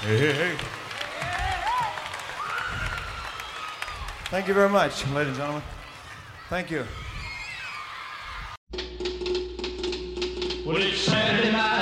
Hey, hey, hey. Thank you very much, ladies and gentlemen. Thank you. Well, it's Saturday night.